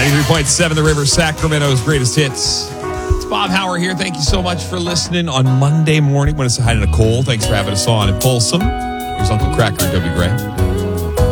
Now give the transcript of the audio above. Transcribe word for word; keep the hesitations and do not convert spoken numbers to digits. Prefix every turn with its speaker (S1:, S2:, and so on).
S1: ninety-three point seven The River, Sacramento's greatest hits. It's Bob Howard here. Thank you so much for listening on Monday morning. Want to say hi to Nicole. Thanks for having us on at Folsom. Here's Uncle Cracker and W. Gray.